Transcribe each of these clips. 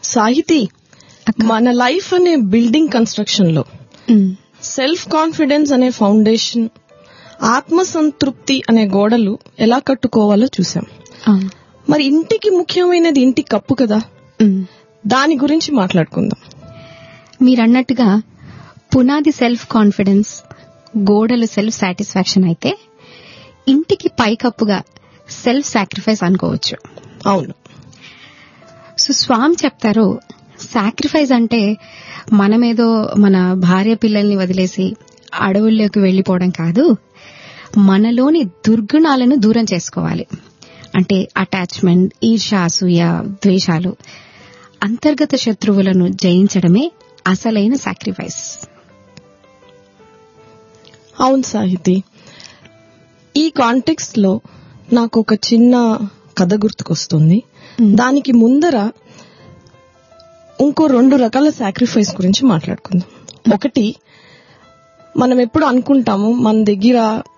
సాహితీ, మన లైఫ్ అనే బిల్డింగ్ కన్స్ట్రక్షన్ లో సెల్ఫ్ కాన్ఫిడెన్స్ అనే ఫౌండేషన్, ఆత్మసంతృప్తి అనే గోడలు ఎలా కట్టుకోవాలో చూసాం. మరి ఇంటికి ముఖ్యమైనది ఇంటి కప్పు కదా, దాని గురించి మాట్లాడుకుందాం. మీరన్నట్టుగా పునాది సెల్ఫ్ కాన్ఫిడెన్స్, గోడలు సెల్ఫ్ సాటిస్ఫాక్షన్ అయితే ఇంటికి పైకప్పుగా సెల్ఫ్ సాక్రిఫైస్ అనుకోవచ్చు. అవును. సో స్వామి చెప్తారు, సాక్రిఫైస్ అంటే మనమేదో మన భార్య పిల్లల్ని వదిలేసి అడవుల్లోకి వెళ్లిపోవడం కాదు, మనలోని దుర్గుణాలను దూరం చేసుకోవాలి. అంటే అటాచ్మెంట్, ఈర్ష్య, అసూయ, ద్వేషాలు, అంతర్గత శత్రువులను జయించడమే అసలైన సాక్రిఫైస్. అవును సాహితీ, ఈ కాంటెక్స్ట్ లో నాకు ఒక చిన్న కథ గుర్తుకొస్తుంది. దానికి ముందర ఇంకో 2 రకాల సాక్రిఫైస్ గురించి మాట్లాడుకుందాం. ఒకటి, మనం ఎప్పుడు అనుకుంటాము మన దగ్గర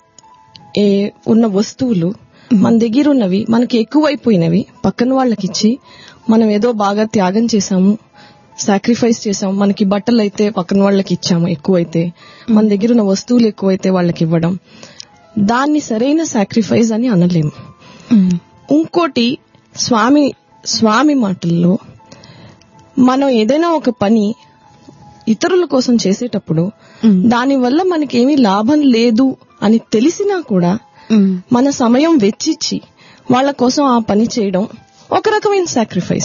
ఉన్న వస్తువులు, మన దగ్గర ఉన్నవి మనకి ఎక్కువైపోయినవి పక్కన వాళ్ళకి ఇచ్చి మనం ఏదో బాగా త్యాగం చేశాము, సాక్రిఫైస్ చేసాము. మనకి బట్టలు అయితే పక్కన వాళ్ళకి ఇచ్చాము ఎక్కువైతే, మన దగ్గర ఉన్న వస్తువులు ఎక్కువైతే వాళ్ళకి ఇవ్వడం, దాన్ని సరైన సాక్రిఫైస్ అని అనలేము. ఇంకోటి, స్వామి మాటల్లో మనం ఏదైనా ఒక పని ఇతరుల కోసం చేసేటప్పుడు దానివల్ల మనకేమీ లాభం లేదు అని తెలిసినా కూడా మన సమయం వెచ్చిచ్చి వాళ్ళ కోసం ఆ పని చేయడం ఒక రకమైన సాక్రిఫైస్.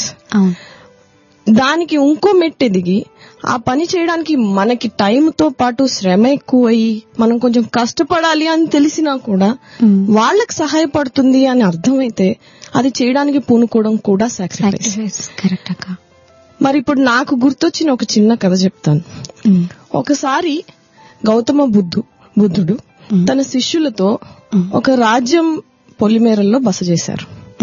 దానికి ఇంకో మెట్టు ఎదిగి ఆ పని చేయడానికి మనకి టైంతో పాటు శ్రమ ఎక్కువయ్యి మనం కొంచెం కష్టపడాలి అని తెలిసినా కూడా వాళ్ళకి సహాయపడుతుంది అని అర్థమైతే అది చేయడానికి పూనుకోవడం కూడా సాక్రిఫైస్. మరి ఇప్పుడు నాకు గుర్తొచ్చిన ఒక చిన్న కథ చెప్తాను. ఒకసారి గౌతమ బుద్ధుడు తన శిష్యులతో ఒక రాజ్యం పొలిమేరల్లో బస చేశారు.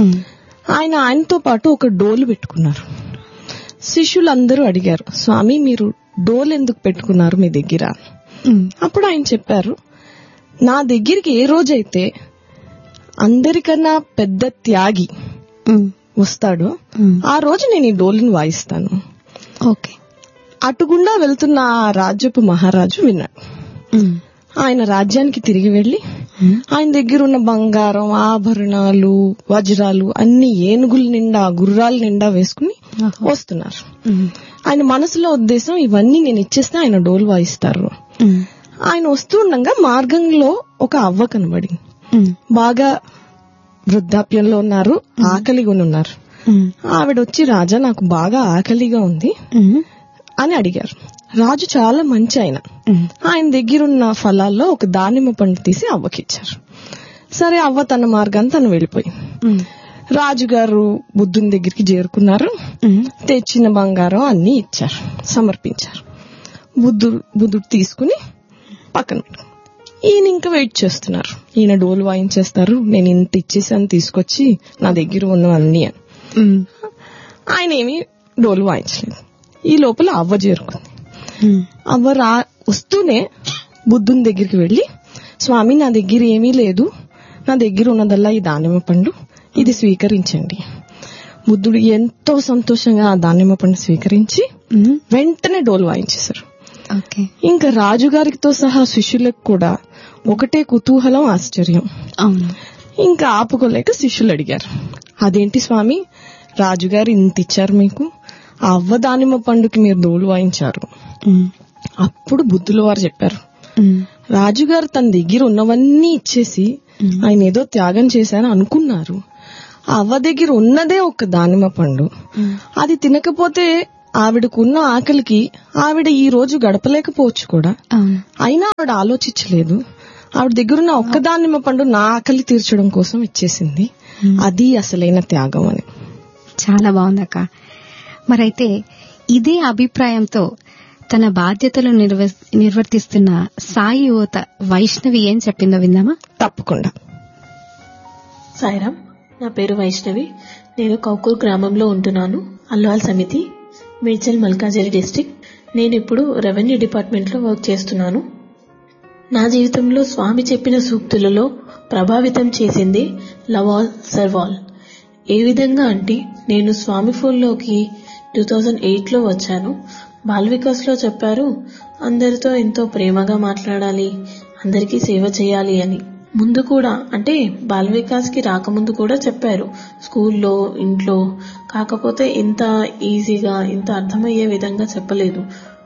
ఆయనతో పాటు ఒక డోలు పెట్టుకున్నారు. శిష్యులందరూ అడిగారు, స్వామి మీరు డోలు ఎందుకు పెట్టుకున్నారు మీ దగ్గర? అప్పుడు ఆయన చెప్పారు, నా దగ్గరికి ఏ రోజైతే అందరికన్నా పెద్ద త్యాగి వస్తాడో ఆ రోజు నేను ఈ డోలుని వాయిస్తాను. అటుగుండా వెళ్తున్న ఆ రాజ్యపు మహారాజు విన్నాడు. ఆయన రాజ్యానికి తిరిగి వెళ్లి ఆయన దగ్గర ఉన్న బంగారం, ఆభరణాలు, వజ్రాలు అన్ని ఏనుగుల నిండా, గుర్రాల నిండా వేసుకుని వస్తున్నారు. ఆయన మనసులో ఉద్దేశం, ఇవన్నీ నేను ఇచ్చేస్తే ఆయన డోలు వాయిస్తారు. ఆయన వస్తూ ఉండగా మార్గంలో ఒక అవ్వ కనబడింది. బాగా వృద్ధాప్యంలో ఉన్నారు, ఆకలిగా ఉన్నారు. ఆవిడ వచ్చి, రాజా నాకు బాగా ఆకలిగా ఉంది అని అడిగారు. రాజు చాలా మంచి ఆయన దగ్గరున్న ఫలాల్లో ఒక దానిమ్మ పండు తీసి అవ్వకిచ్చారు. సరే, అవ్వ తన మార్గాన్ని తను వెళ్ళిపోయింది. రాజుగారు బుద్ధుని దగ్గరికి చేరుకున్నారు. తెచ్చిన బంగారం అన్ని ఇచ్చారు, సమర్పించారు. బుద్ధుడు తీసుకుని పక్కన పెట్టారు. ఈయన ఇంకా వెయిట్ చేస్తున్నారు. ఈయన డోలు వాయించేస్తారు, నేను ఇంత ఇచ్చేసాను తీసుకొచ్చి నా దగ్గర ఉన్నవన్నీ అని. ఆయన ఏమి డోలు వాయించలేదు. ఈ లోపల అవ్వ చేరుకుంది. అవ్వ వస్తూనే బుద్ధుని దగ్గరికి వెళ్లి, స్వామి నా దగ్గర ఏమీ లేదు, నా దగ్గర ఉన్నదల్లా ఈ దానిమ్మ పండు, ఇది స్వీకరించండి. బుద్ధుడు ఎంతో సంతోషంగా ఆ దానిమ్మ పండు స్వీకరించి వెంటనే డోలు వాయించేశారు. ఇంకా రాజుగారితో సహా శిష్యులకు కూడా ఒకటే కుతూహలం, ఆశ్చర్యం. ఇంకా ఆపుకోలేక శిష్యులు అడిగారు, అదేంటి స్వామి, రాజుగారు ఇంత ఇచ్చారు మీకు, ఆ అవ్వ దానిమ్మ పండుకి మీరు డోలు వాయించారు. అప్పుడు బుద్ధుల వారు చెప్పారు, రాజుగారు తన దగ్గర ఉన్నవన్నీ ఇచ్చేసి ఆయన ఏదో త్యాగం చేశారని అనుకున్నారు. ఆ అవ్వ దగ్గర ఉన్నదే ఒక దానిమ్మ పండు, అది తినకపోతే ఆవిడకున్న ఆకలికి ఆవిడ ఈ రోజు గడపలేకపోవచ్చు కూడా. అయినా ఆవిడ ఆలోచించలేదు, ఆవిడ దగ్గరున్న ఒక్క దానిమ్మ పండు నా ఆకలి తీర్చడం కోసం ఇచ్చేసింది, అది అసలైన త్యాగం అని. చాలా బాగుందక్క. మరైతే ఇదే అభిప్రాయంతో తన బాధ్యతలు నిర్వర్తిస్తున్న సాయి యువత వైష్ణవి ఏం చెప్పిందో విందామా? తప్పకుండా. సాయిరామ్, నా పేరు వైష్ణవి. నేను కౌకూర్ గ్రామంలో ఉంటున్నాను. అల్వాల్ సమితి, మేడ్చల్, మల్కాజిగిరి డిస్ట్రిక్ట్. నేను ఇప్పుడు రెవెన్యూ డిపార్ట్మెంట్ లో వర్క్ చేస్తున్నాను. నా జీవితంలో స్వామి చెప్పిన సూక్తులలో ప్రభావితం చేసింది లవ్ ఆల్ సర్వ్ ఆల్. ఏ విధంగా అంటే, నేను స్వామి ఫోన్లోకి 2008లో వచ్చాను. బాల్ వికాస్ లో చెప్పారు, అందరితో ఎంతో ప్రేమగా మాట్లాడాలి, అందరికీ సేవ చేయాలి అని. ముందు కూడా అంటే బాల్ వికాస్ కి రాకముందు కూడా చెప్పారు, స్కూల్లో, ఇంట్లో. కాకపోతే ఇంత ఈజీగా, ఇంత అర్థమయ్యే విధంగా చెప్పలేదు.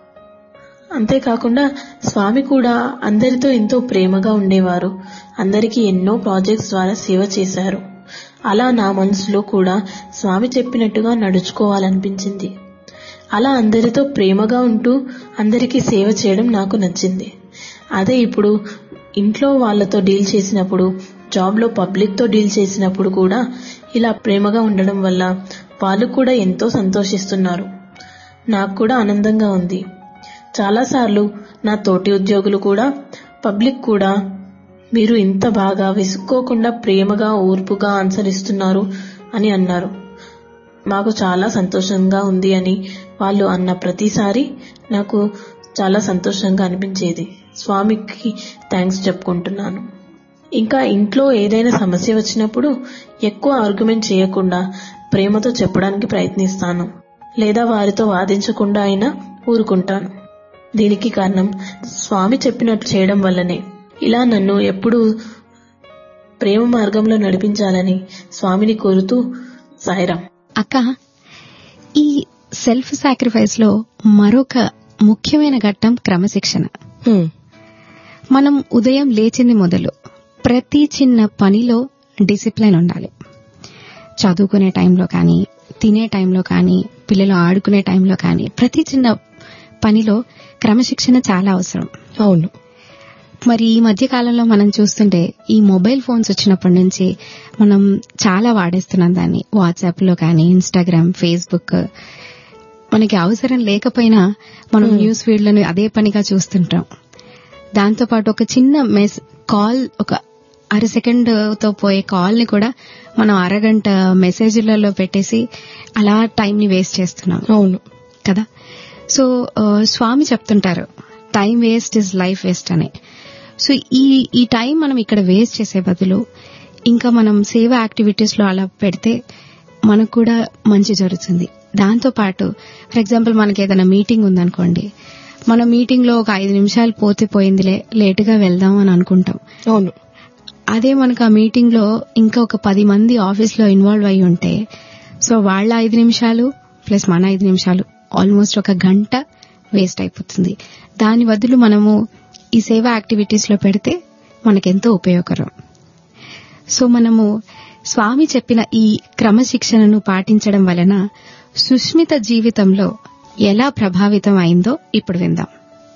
అంతేకాకుండా స్వామి కూడా అందరితో ఎంతో ప్రేమగా ఉండేవారు. అందరికీ ఎన్నో ప్రాజెక్ట్స్ ద్వారా సేవ చేశారు. అలా నా మనసులో కూడా స్వామి చెప్పినట్టుగా నడుచుకోవాలనిపించింది. అలా అందరితో ప్రేమగా ఉంటూ అందరికీ సేవ చేయడం నాకు నచ్చింది. అదే ఇప్పుడు ఇంట్లో వాళ్ళతో డీల్ చేసినప్పుడు, జాబ్లో పబ్లిక్తో డీల్ చేసినప్పుడు కూడా ఇలా ప్రేమగా ఉండడం వల్ల వాళ్ళు కూడా ఎంతో సంతోషిస్తున్నారు. నాకు కూడా ఆనందంగా ఉంది. చాలాసార్లు నా తోటి ఉద్యోగులు కూడా, పబ్లిక్ కూడా, మీరు ఇంత బాగా విసుక్కోకుండా ప్రేమగా, ఓర్పుగా ఆన్సర్ ఇస్తున్నారు అని అన్నారు. మాకు చాలా సంతోషంగా ఉంది అని వాళ్ళు అన్న ప్రతిసారి నాకు చాలా సంతోషంగా అనిపించేది. స్వామికి థ్యాంక్స్ చెప్పుకుంటున్నాను. ఇంకా ఇంట్లో ఏదైనా సమస్య వచ్చినప్పుడు ఎక్కువ ఆర్గ్యుమెంట్ చేయకుండా ప్రేమతో చెప్పడానికి ప్రయత్నిస్తాను, లేదా వారితో వాదించకుండా అయినా ఊరుకుంటాను. దీనికి కారణం స్వామి చెప్పినట్లు చేయడం వల్లనే. ఇలా నన్ను ఎప్పుడూ ప్రేమ మార్గంలో నడిపించాలని స్వామిని కోరుతూ సాయిరాం. అక్క, ఈ సెల్ఫ్ సాక్రిఫైస్ లో మరొక ముఖ్యమైన ఘట్టం క్రమశిక్షణ. మనం ఉదయం లేచింది మొదలు ప్రతి చిన్న పనిలో డిసిప్లిన్ ఉండాలి. చదువుకునే టైంలో కానీ, తినే టైంలో కానీ, పిల్లలు ఆడుకునే టైంలో కానీ, ప్రతి చిన్న పనిలో క్రమశిక్షణ చాలా అవసరం. అవును. మరి ఈ మధ్య కాలంలో మనం చూస్తుంటే ఈ మొబైల్ ఫోన్స్ వచ్చినప్పటి నుంచి మనం చాలా వాడేస్తున్నాం దాన్ని. వాట్సాప్ లో కానీ, ఇన్స్టాగ్రామ్, ఫేస్బుక్, మనకి అవసరం లేకపోయినా మనం న్యూస్ ఫీడ్లను అదే పనిగా చూస్తుంటాం. దాంతోపాటు ఒక చిన్న కాల్, ఒక అరసెకండ్ తో పోయే కాల్ ని కూడా మనం అరగంట మెసేజ్లలో పెట్టేసి అలా టైం ని వేస్ట్ చేస్తున్నాం. అవును కదా. సో స్వామి చెప్తుంటారు, time waste is life waste అని. సో ఈ టైం మనం ఇక్కడ వేస్ట్ చేసే బదులు ఇంకా మనం సేవ యాక్టివిటీస్ లో అలా పెడితే మనకు కూడా మంచి జరుగుతుంది. దాంతో పాటు ఫర్ ఎగ్జాంపుల్ మనకి ఏదైనా మీటింగ్ ఉందనుకోండి, మన మీటింగ్ లో ఒక 5 నిమిషాలు పోతే పోయిందిలే, లేటుగా వెళ్దాం అని అనుకుంటాం. అవును. అదే మనకు ఆ మీటింగ్ లో ఇంకా ఒక 10 మంది ఆఫీస్ లో ఇన్వాల్వ్ అయి ఉంటే, సో వాళ్ళ 5 నిమిషాలు ప్లస్ మన 5 నిమిషాలు ఆల్మోస్ట్ ఒక గంట వేస్ట్ అయిపోతుంది. దాని బదులు మనము ఈ సేవా యాక్టివిటీస్ లో పెడితే మనకెంతో ఉపయోగకరం. సో మనము స్వామి చెప్పిన ఈ క్రమశిక్షణను పాటించడం వలన సుష్మిత జీవితంలో ఎలా ప్రభావితం అయిందో ఇప్పుడు విందాం.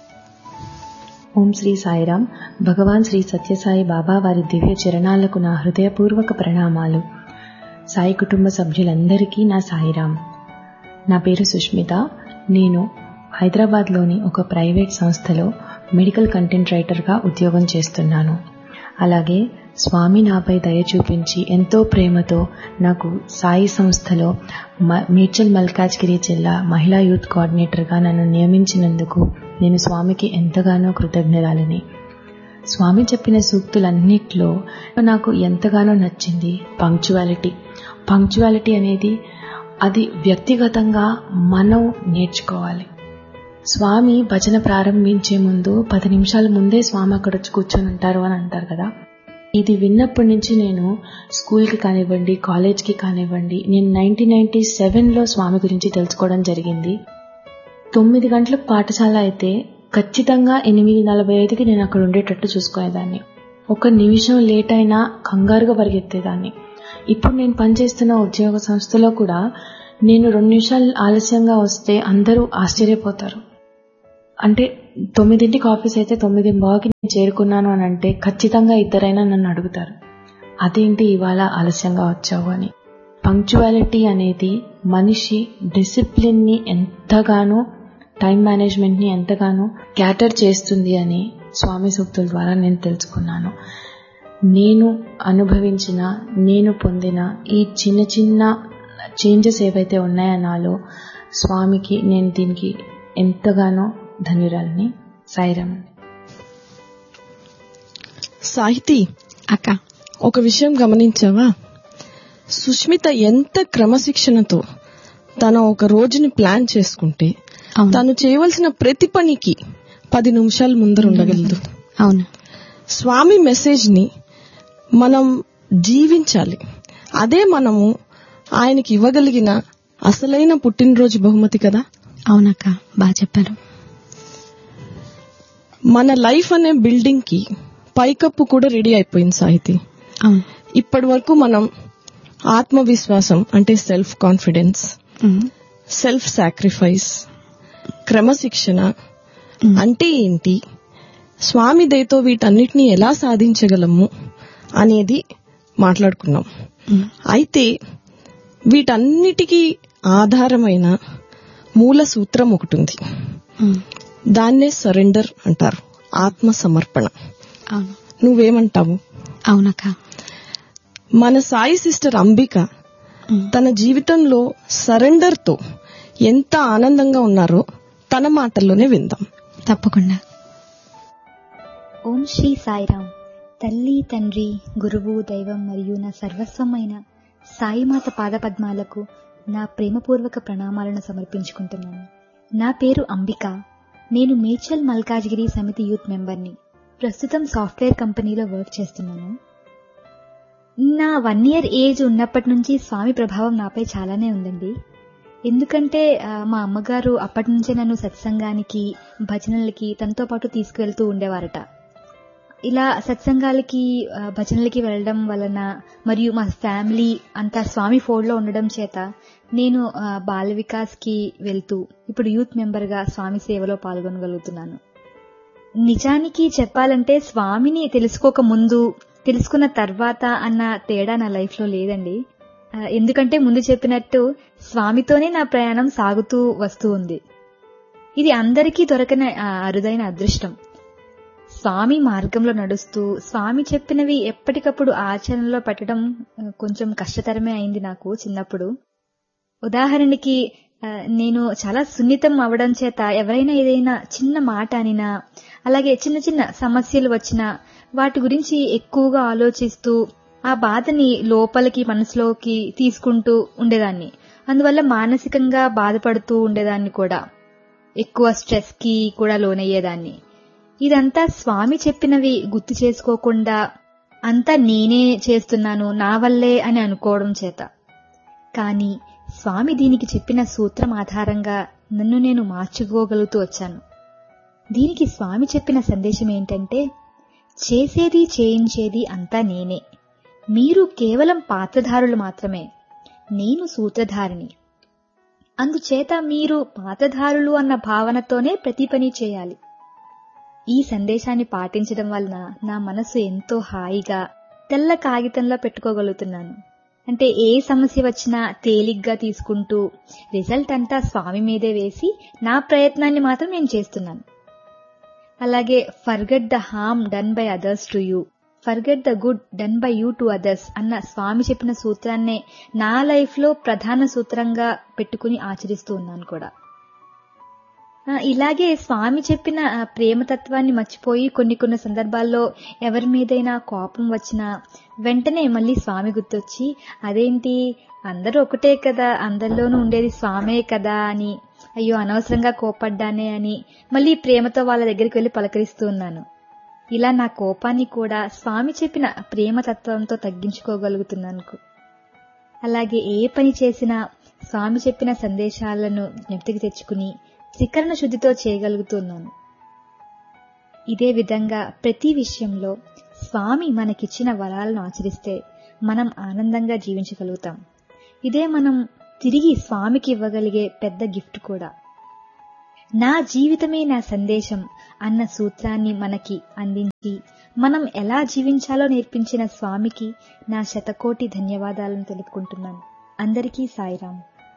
ఓం శ్రీ సాయిరాం. భగవాన్ శ్రీ సత్యసాయి బాబా వారి దివ్య చరణాలకు నా హృదయపూర్వక ప్రణామాలు. సాయి కుటుంబ సభ్యులందరికీ నా సాయిరాం. నా పేరు సుష్మిత. నేను హైదరాబాద్లోని ఒక ప్రైవేట్ సంస్థలో మెడికల్ కంటెంట్ రైటర్గా ఉద్యోగం చేస్తున్నాను. అలాగే స్వామి నాపై దయ చూపించి ఎంతో ప్రేమతో నాకు సాయి సంస్థలో మేడ్చల్ మల్కాజ్గిరి జిల్లా మహిళా యూత్ కోఆర్డినేటర్గా నన్ను నియమించినందుకు నేను స్వామికి ఎంతగానో కృతజ్ఞురాలిని. స్వామి చెప్పిన సూక్తులన్నిట్లో నాకు ఎంతగానో నచ్చింది పంక్చువాలిటీ అనేది అది వ్యక్తిగతంగా మనం నేర్చుకోవాలి. స్వామి భజన ప్రారంభించే ముందు 10 నిమిషాల ముందే స్వామి అక్కడ వచ్చి కూర్చొని ఉంటారు అని అంటారు కదా. ఇది విన్నప్పటి నుంచి నేను స్కూల్కి కానివ్వండి, కాలేజ్కి కానివ్వండి, నేను 1997లో స్వామి గురించి తెలుసుకోవడం జరిగింది. 9 గంటలకు పాఠశాల అయితే ఖచ్చితంగా 8:45కి నేను అక్కడ ఉండేటట్టు చూసుకునేదాన్ని. 1 నిమిషం లేట్ అయినా కంగారుగా పరిగెత్తేదాన్ని. ఇప్పుడు నేను పనిచేస్తున్న ఉద్యోగ సంస్థలో కూడా నేను 2 నిమిషాలు ఆలస్యంగా వస్తే అందరూ ఆశ్చర్యపోతారు. అంటే 9ంటికి ఆఫీస్ అయితే 9:15కి నేను చేరుకున్నాను అని అంటే ఖచ్చితంగా ఇద్దరైనా నన్ను అడుగుతారు, అదేంటి ఇవాళ ఆలస్యంగా వచ్చావు అని. పంక్చువాలిటీ అనేది మనిషి డిసిప్లిన్ ని ఎంతగానో, టైం మేనేజ్మెంట్ ని ఎంతగానో క్యాటర్ చేస్తుంది అని స్వామి సూక్తుల ద్వారా నేను తెలుసుకున్నాను. నేను అనుభవించిన, నేను పొందిన ఈ చిన్న చిన్న చేంజెస్ ఏవైతే ఉన్నాయో నాలో, స్వామికి నేను దీనికి ఎంతగానో ధన్యురాలని. సాయిరామ్. సాహితి అక్క, ఒక విషయం గమనించావా? సుష్మిత ఎంత క్రమశిక్షణతో తన ఒక రోజుని ప్లాన్ చేసుకుంటే తను చేయవలసిన ప్రతి పనికి 10 నిమిషాలు ముందర ఉండగలదు. అవును. స్వామి మెసేజ్ ని మనం జీవించాలి. అదే మనము ఆయనకి ఇవ్వగలిగిన అసలైన పుట్టినరోజు బహుమతి కదా. అవునక్క, బాగా చెప్పారు. మన లైఫ్ అనే బిల్డింగ్ కి పైకప్పు కూడా రెడీ అయిపోయింది సాహితి. ఇప్పటి వరకు మనం ఆత్మవిశ్వాసం అంటే సెల్ఫ్ కాన్ఫిడెన్స్, సెల్ఫ్ సాక్రిఫైస్, క్రమశిక్షణ అంటే ఏంటి, స్వామి దయతో వీటన్నిటిని ఎలా సాధించగలము అనేది మాట్లాడుకున్నాం. అయితే వీటన్నిటికీ ఆధారమైన మూల సూత్రం ఒకటి ఉంది. దాన్నే సరెండర్ అంటారు, ఆత్మ సమర్పణ. నువ్వేమంటావు? అవునక్క, మన సాయి సిస్టర్ అంబిక తన జీవితంలో సరెండర్ తో ఎంత ఆనందంగా ఉన్నారో తన మాటల్లోనే విందాం. తప్పకుండా. ఓం శ్రీ సాయిరాం. తల్లి, తండ్రి, గురువు, దైవం మరియు నా సర్వస్వమైన సాయిమాత పాదపద్మాలకు నా ప్రేమపూర్వక ప్రణామాలను సమర్పించుకుంటున్నాను. నా పేరు అంబిక. నేను మేడ్చల్ మల్కాజ్గిరి సమితి యూత్ మెంబర్ని. ప్రస్తుతం సాఫ్ట్వేర్ కంపెనీలో వర్క్ చేస్తున్నాను. నా 1 year ఏజ్ ఉన్నప్పటి నుంచి స్వామి ప్రభావం నాపై చాలానే ఉందండి. ఎందుకంటే మా అమ్మగారు అప్పటి నుంచే నన్ను సత్సంగానికి, భజనలకి తనతో పాటు తీసుకువెళ్తూ ఉండేవారట. ఇలా సత్సంగాలకి, భజనలకి వెళ్ళడం వలన మరియు మా ఫ్యామిలీ అంతా స్వామి ఫోల్డ్లో ఉండడం చేత నేను బాల వికాస్కి వెళ్తూ ఇప్పుడు యూత్ మెంబర్గా స్వామి సేవలో పాల్గొనగలుగుతున్నాను. నిజానికి చెప్పాలంటే స్వామిని తెలుసుకోక ముందు, తెలుసుకున్న తర్వాత అన్న తేడా నా లైఫ్లో లేదండి. ఎందుకంటే ముందు చెప్పినట్టు స్వామితోనే నా ప్రయాణం సాగుతూ వస్తూ ఉంది. ఇది అందరికీ దొరకని అరుదైన అదృష్టం. స్వామి మార్గంలో నడుస్తూ స్వామి చెప్పినవి ఎప్పటికప్పుడు ఆచరణలో పెట్టడం కొంచెం కష్టతరమే అయింది నాకు చిన్నప్పుడు. ఉదాహరణకి నేను చాలా సున్నితం అవడం చేత ఎవరైనా ఏదైనా చిన్న మాట అనినా, అలాగే చిన్న చిన్న సమస్యలు వచ్చినా వాటి గురించి ఎక్కువగా ఆలోచిస్తూ ఆ బాధని లోపలికి, మనసులోకి తీసుకుంటూ ఉండేదాన్ని. అందువల్ల మానసికంగా బాధపడుతూ ఉండేదాన్ని కూడా, ఎక్కువ స్ట్రెస్ కి కూడా లోనయ్యేదాన్ని. ఇదంతా స్వామి చెప్పినవి గుర్తు చేసుకోకుండా అంతా నేనే చేస్తున్నాను, నా వల్లే అని అనుకోవడం చేత. కానీ స్వామి దీనికి చెప్పిన సూత్రం ఆధారంగా నన్ను నేను మార్చుకోగలుగుతూ వచ్చాను. దీనికి స్వామి చెప్పిన సందేశం ఏంటంటే, చేసేది చేయించేది అంతా నేనే, మీరు కేవలం పాత్రధారులు మాత్రమే, నేను సూత్రధారిని. అందుచేత మీరు పాత్రధారులు అన్న భావనతోనే ప్రతి పని చేయాలి. ఈ సందేశాన్ని పాటించడం వలన నా మనసు ఎంతో హాయిగా తెల్ల కాగితంలో పెట్టుకోగలుగుతున్నాను. అంటే ఏ సమస్య వచ్చినా తేలిగ్గా తీసుకుంటూ రిజల్ట్ అంతా స్వామి మీదే వేసి నా ప్రయత్నాన్ని మాత్రం నేను చేస్తున్నాను. అలాగే forget the harm done by others to you, forget the good done by you to others అన్న స్వామి చెప్పిన సూత్రాన్నే నా లైఫ్ లో ప్రధాన సూత్రంగా పెట్టుకుని ఆచరిస్తూ ఉన్నాను కూడా. ఇలాగే స్వామి చెప్పిన ప్రేమతత్వాన్ని మర్చిపోయి కొన్ని సందర్భాల్లో ఎవరి మీదైనా కోపం వచ్చినా వెంటనే మళ్ళీ స్వామి గుర్తొచ్చి, అదేంటి అందరూ ఒకటే కదా, అందరిలోనూ ఉండేది స్వామే కదా అని, అయ్యో అనవసరంగా కోపడ్డానే అని మళ్ళీ ప్రేమతో వాళ్ళ దగ్గరికి వెళ్లి పలకరిస్తూ ఉన్నాను. ఇలా నా కోపాన్ని కూడా స్వామి చెప్పిన ప్రేమతత్వంతో తగ్గించుకోగలుగుతున్నాను. అలాగే ఏ పని చేసినా స్వామి చెప్పిన సందేశాలను జ్ఞప్తికి తెచ్చుకుని త్రికరణ శుద్ధితో చేయగలుగుతున్నాను. ఇదే విధంగా ప్రతి విషయంలో స్వామి మనకిచ్చిన వరాలను ఆచరిస్తే మనం ఆనందంగా జీవించగలుగుతాం. ఇదే మనం తిరిగి స్వామికి ఇవ్వగలిగే పెద్ద గిఫ్ట్ కూడా. నా జీవితమే నా సందేశం అన్న సూత్రాన్ని మనకి అందించి మనం ఎలా జీవించాలో నేర్పించిన స్వామికి నా శతకోటి ధన్యవాదాలను తెలుపుకుంటున్నాను. అందరికీ సాయిరాం.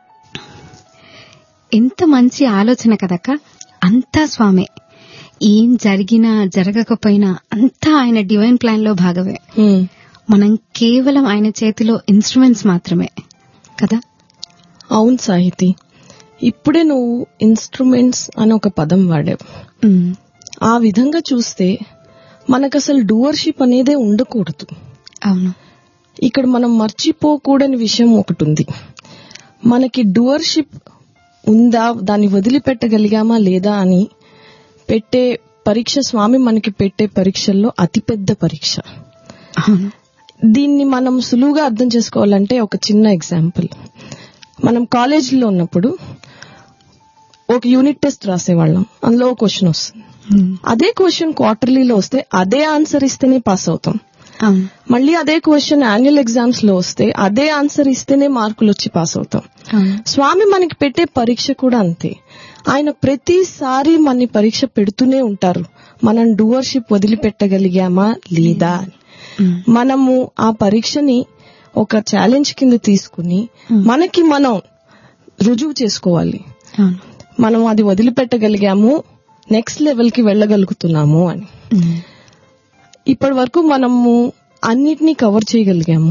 ఎంత మంచి ఆలోచన కదక్క. అంతా స్వామే, ఏం జరిగినా జరగకపోయినా అంతా ఆయన డివైన్ ప్లాన్ లో భాగమే. మనం కేవలం ఆయన చేతిలో ఇన్స్ట్రుమెంట్స్ మాత్రమే కదా. అవును సాహితి, ఇప్పుడే నువ్వు ఇన్స్ట్రుమెంట్స్ అని ఒక పదం వాడావు. ఆ విధంగా చూస్తే మనకు అసలు డూవర్షిప్ అనేదే ఉండకూడదు. అవును, ఇక్కడ మనం మర్చిపోకూడని విషయం ఒకటి ఉంది. మనకి డూవర్షిప్ ఉందా, దాన్ని వదిలిపెట్టగలిగామా లేదా అని పెట్టే పరీక్ష స్వామి మనకి పెట్టే పరీక్షల్లో అతిపెద్ద పరీక్ష. దీన్ని మనం సులువుగా అర్థం చేసుకోవాలంటే ఒక చిన్న ఎగ్జాంపుల్. మనం కాలేజీలో ఉన్నప్పుడు ఒక యూనిట్ టెస్ట్ రాసేవాళ్ళం, అందులో ఒక క్వశ్చన్ వస్తుంది. అదే క్వశ్చన్ క్వార్టర్లీలో వస్తే అదే ఆన్సర్ ఇస్తేనే పాస్ అవుతాం. మళ్ళీ అదే క్వశ్చన్ యాన్యువల్ ఎగ్జామ్స్ లో వస్తే అదే ఆన్సర్ ఇస్తేనే మార్కులు వచ్చి పాస్ అవుతాం. స్వామి మనకి పెట్టే పరీక్ష కూడా అంతే. ఆయన ప్రతిసారి మన పరీక్ష పెడుతూనే ఉంటారు, మనం డూవర్షిప్ వదిలిపెట్టగలిగామా లేదా. మనము ఆ పరీక్షని ఒక ఛాలెంజ్ కింద తీసుకుని మనకి మనం రుజువు చేసుకోవాలి, మనం అది వదిలిపెట్టగలిగాము, నెక్స్ట్ లెవెల్ కి వెళ్ళగలుగుతున్నాము అని. ఇప్పటి వరకు మనము అన్నిటినీ కవర్ చేయగలిగాము.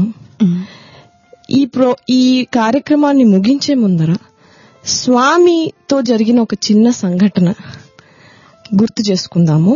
ఈ కార్యక్రమాన్ని ముగించే ముందర స్వామితో జరిగిన ఒక చిన్న సంఘటన గుర్తు చేసుకుందాము.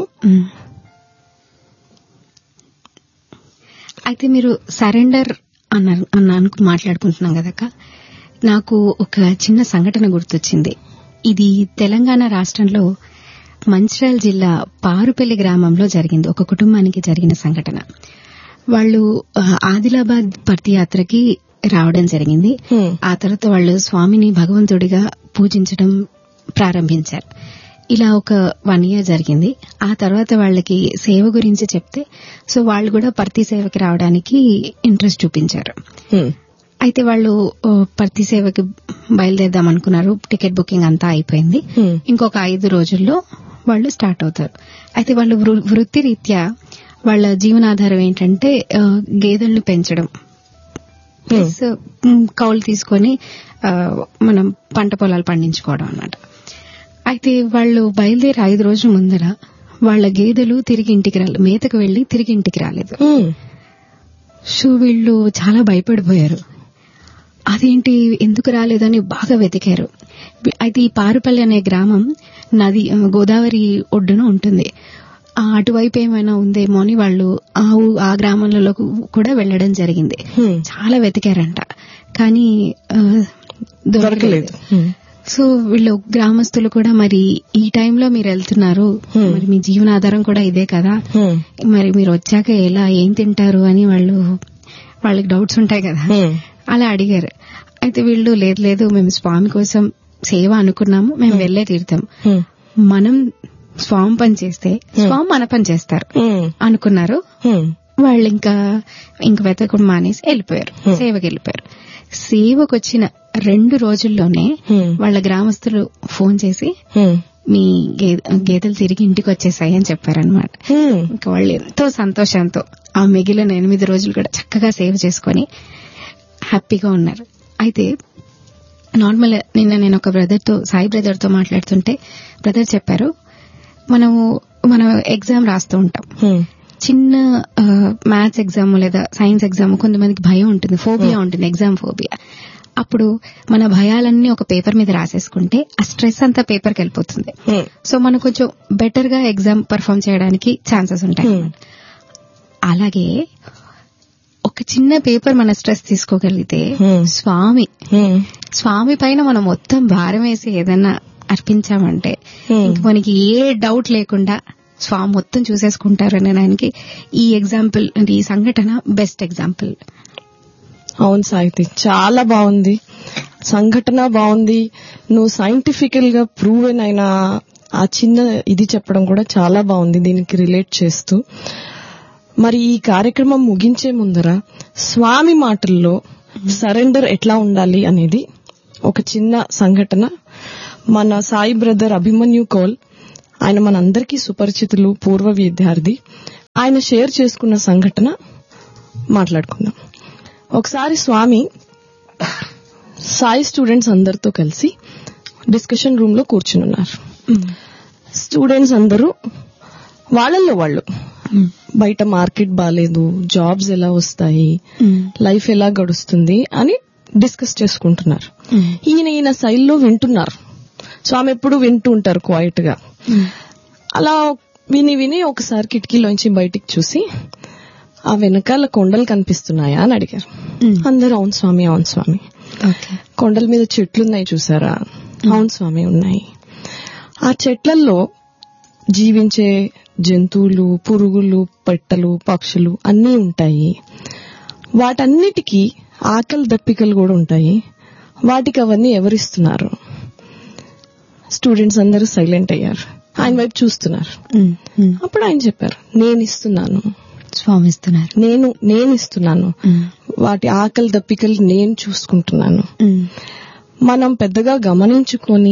అయితే మీరు సరెండర్ అన్నారు మాట్లాడుకుంటున్నాం కదక్క, నాకు ఒక చిన్న సంఘటన గుర్తొచ్చింది. ఇది తెలంగాణ రాష్ట్రంలో మంచిర్యాల జిల్లా పారుపల్లి గ్రామంలో జరిగింది. ఒక కుటుంబానికి జరిగిన సంఘటన. వాళ్ళు ఆదిలాబాద్ పర్తియాత్రకి రావడం జరిగింది. ఆ తర్వాత వాళ్ళు స్వామిని భగవంతుడిగా పూజించడం ప్రారంభించారు. ఇలా ఒక 1 year జరిగింది. ఆ తర్వాత వాళ్ళకి సేవ గురించి చెప్తే సో వాళ్ళు కూడా పర్తి సేవకి రావడానికి ఇంట్రెస్ట్ చూపించారు. అయితే వాళ్ళు పర్తి సేవకి బయలుదేరదాం అనుకున్నారు. టికెట్ బుకింగ్ అంతా అయిపోయింది. ఇంకొక 5 రోజుల్లో వాళ్ళు స్టార్ట్ అవుతారు. అయితే వాళ్ళు వృత్తి రీత్యా వాళ్ళ జీవనాధారం ఏంటంటే గేదెలను పెంచడం ప్లస్ కౌలు తీసుకొని మనం పంట పొలాలు పండించుకోవడం అన్నమాట. అయితే వాళ్ళు బయలుదేరి 5 రోజుల ముందర వాళ్ళ గేదెలు తిరిగి ఇంటికి రాలేదు, మేతకు వెళ్లి తిరిగి ఇంటికి రాలేదు. సో వీళ్ళు చాలా భయపడిపోయారు. అదేంటి ఎందుకు రాలేదని బాగా వెతికారు. అయితే ఈ పారుపల్లి అనే గ్రామం నది గోదావరి ఒడ్డున ఉంటుంది. అటువైపు ఏమైనా ఉందేమో అని వాళ్ళు ఆ గ్రామంలో కూడా వెళ్లడం జరిగింది. చాలా వెతికారంట, కానీ దొరకలేదు. సో వీళ్ళు గ్రామస్తులు కూడా మరి ఈ టైంలో మీరు వెళ్తున్నారు, మరి మీ జీవనాధారం కూడా ఇదే కదా, మరి మీరు వచ్చాక ఎలా ఏం తింటారు అని వాళ్ళకి డౌట్స్ ఉంటాయి కదా, అలా అడిగారు. అయితే వీళ్ళు లేదు మేము స్వామి కోసం సేవ అనుకున్నాము, మేము వెళ్లే తీరుతాం, మనం స్వామి పని చేస్తే స్వామి మన పని చేస్తారు అనుకున్నారు. వాళ్ళు ఇంకా వెతకడం మానేసి వెళ్ళిపోయారు, సేవకి వెళ్ళిపోయారు. సేవకు వచ్చిన 2 రోజుల్లోనే వాళ్ళ గ్రామస్తులు ఫోన్ చేసి మీ గేదెలు తిరిగి ఇంటికి వచ్చేసాయి అని చెప్పారనమాట. ఇంకా వాళ్ళు ఎంతో సంతోషంతో ఆ మిగిలిన 8 రోజులు కూడా చక్కగా సేవ చేసుకుని హ్యాపీగా ఉన్నారు. అయితే నార్మల్ నిన్న నేను ఒక సాయి బ్రదర్ తో మాట్లాడుతుంటే బ్రదర్ చెప్పారు, మనం ఎగ్జామ్ రాస్తూ ఉంటాం, చిన్న మ్యాథ్స్ ఎగ్జామ్ లేదా సైన్స్ ఎగ్జామ్ కొంతమందికి భయం ఉంటుంది, ఫోబియా ఉంటుంది, ఎగ్జామ్ ఫోబియా. అప్పుడు మన భయాలన్నీ ఒక పేపర్ మీద రాసేసుకుంటే ఆ స్ట్రెస్ అంతా పేపర్కి వెళ్ళిపోతుంది. సో మనం కొంచెం బెటర్ గా ఎగ్జామ్ పర్ఫామ్ చేయడానికి ఛాన్సెస్ ఉంటాయి. అలాగే ఒక చిన్న పేపర్ మన స్ట్రెస్ తీసుకోగలిగితే స్వామి పైన మనం మొత్తం భారం వేసి ఏదన్నా అర్పించామంటే ఇంక మనకి ఏ డౌట్ లేకుండా స్వామి మొత్తం చూసేసుకుంటారు అనడానికి ఈ ఎగ్జాంపుల్ అంటే ఈ సంఘటన బెస్ట్ ఎగ్జాంపుల్. అవును సాహితి, చాలా బాగుంది, సంఘటన బాగుంది. నువ్వు సైంటిఫికల్ గా ప్రూవెన్ అయిన ఆ చిన్న ఇది చెప్పడం కూడా చాలా బాగుంది దీనికి రిలేట్ చేస్తూ. మరి ఈ కార్యక్రమం ముగించే ముందర స్వామి మాటల్లో సరెండర్ ఎట్లా ఉండాలి అనేది ఒక చిన్న సంఘటన. మన సాయి బ్రదర్ అభిమన్యు కౌల్, ఆయన మనందరికీ సుపరిచితులు, పూర్వ విద్యార్థి, ఆయన షేర్ చేసుకున్న సంఘటన మాట్లాడుకుందాం. ఒకసారి స్వామి సాయి స్టూడెంట్స్ అందరితో కలిసి డిస్కషన్ రూమ్ లో కూర్చునున్నారు. స్టూడెంట్స్ అందరూ వాళ్ళల్లో వాళ్ళు బయట మార్కెట్ బాలేదు, జాబ్స్ ఎలా వస్తాయి, లైఫ్ ఎలా గడుస్తుంది అని డిస్కస్ చేసుకుంటున్నారు. ఈయన శైలిలో వింటున్నారు. స్వామి ఎప్పుడు వింటూ ఉంటారు క్వైట్ గా. అలా విని ఒకసారి కిటికీలోంచి బయటికి చూసి ఆ వెనకాల కొండలు కనిపిస్తున్నాయా అని అడిగారు. అందరూ అవును స్వామి. కొండల మీద చెట్లున్నాయి చూసారా? అవును స్వామి, ఉన్నాయి. ఆ చెట్లల్లో జీవించే జంతువులు, పురుగులు, పెట్టలు, పక్షులు అన్నీ ఉంటాయి. వాటన్నిటికీ ఆకలి దప్పికలు కూడా ఉంటాయి. వాటికి అవన్నీ ఎవరిస్తున్నారు? స్టూడెంట్స్ అందరూ సైలెంట్ అయ్యారు, ఆయన వైపు చూస్తున్నారు. అప్పుడు ఆయన చెప్పారు, నేను ఇస్తున్నాను స్వామి, ఇస్తున్నారు, నేను ఇస్తున్నాను. వాటి ఆకలి దప్పికలు నేను చూసుకుంటున్నాను. మనం పెద్దగా గమనించుకొని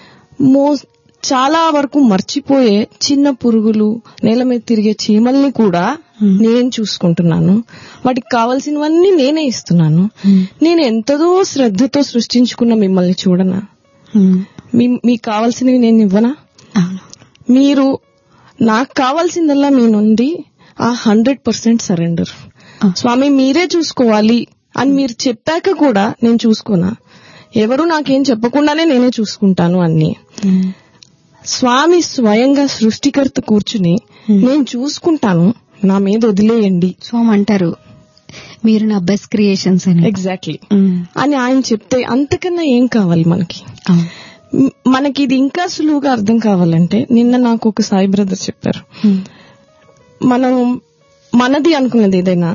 చాలా వరకు మర్చిపోయే చిన్న పురుగులు, నేల మీద తిరిగే చీమల్ని కూడా నేను చూసుకుంటున్నాను. వాటికి కావాల్సినవన్నీ నేనే ఇస్తున్నాను. నేను ఎంతదో శ్రద్ధతో సృష్టించుకున్న మిమ్మల్ని చూడనా? మీకు కావాల్సినవి నేను ఇవ్వనా? మీరు నాకు కావాల్సిందల్లా మీ నుండి ఆ 100% సరెండర్. స్వామి మీరే చూసుకోవాలి అని మీరు చెప్పాక కూడా నేను చూసుకోనా? ఎవరు నాకేం చెప్పకుండానే నేనే చూసుకుంటాను అన్ని. స్వామి స్వయంగా సృష్టికర్త కూర్చుని నేను చూసుకుంటాను, నా మీద వదిలేయండి స్వామి అంటారు, మీరు నా బెస్ట్ క్రియేషన్స్ అని. ఎగ్జాక్ట్లీ అని ఆయన చెప్తే అంతకన్నా ఏం కావాలి మనకి? మనకి ఇది ఇంకా సులువుగా అర్థం కావాలంటే, నిన్న నాకు ఒక సాయి బ్రదర్ చెప్పారు, మనం మనది అనుకున్నది ఏదైనా,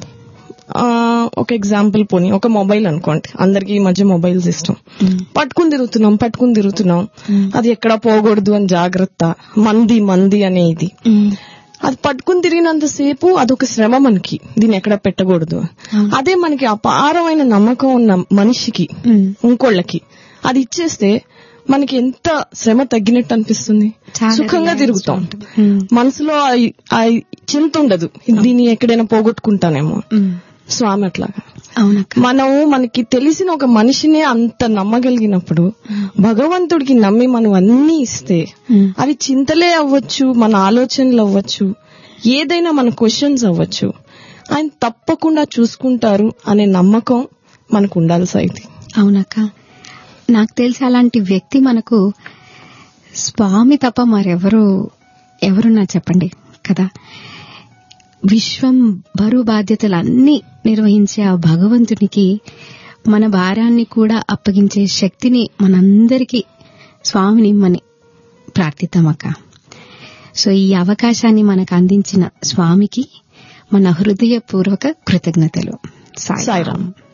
ఒక ఎగ్జాంపుల్ పోనీ ఒక మొబైల్ అనుకోండి, అందరికి ఈ మధ్య మొబైల్స్ ఇష్టం. పట్టుకుని తిరుగుతున్నాం, అది ఎక్కడా పోకూడదు అని జాగ్రత్త, మంది అనే ఇది. అది పట్టుకుని తిరిగినంతసేపు అదొక శ్రమ మనకి, దీన్ని ఎక్కడ పెట్టకూడదు. అదే మనకి అపారమైన నమ్మకం ఉన్న మనిషికి, ఇంకోళ్ళకి అది ఇచ్చేస్తే మనకి ఎంత శ్రమ తగ్గినట్టు అనిపిస్తుంది. సుఖంగా తిరుగుతాం, మనసులో చింత ఉండదు, దీన్ని ఎక్కడైనా పోగొట్టుకుంటానేమో. స్వామి అట్లాగా మనం మనకి తెలిసిన ఒక మనిషినే అంత నమ్మగలిగినప్పుడు, భగవంతుడికి నమ్మి మనం అన్ని ఇస్తే అవి చింతలే అవ్వచ్చు, మన ఆలోచనలు అవ్వచ్చు, ఏదైనా మన క్వశ్చన్స్ అవ్వచ్చు, ఆయన తప్పకుండా చూసుకుంటారు అనే నమ్మకం మనకు ఉండాలి సాయిది. అవునక్క, నాకు తెలిసి అలాంటి వ్యక్తి మనకు స్వామి తప్ప ఎవరున్నా చెప్పండి కదా. విశ్వం బరువు బాధ్యతలన్నీ నిర్వహించే ఆ భగవంతునికి మన భారాన్ని కూడా అప్పగించే శక్తిని మనందరికీ స్వామిని ఇమ్మని ప్రార్థిద్దామక్క. సో ఈ అవకాశాన్ని మనకు అందించిన స్వామికి మన హృదయపూర్వక కృతజ్ఞతలు. సాయిరామ్.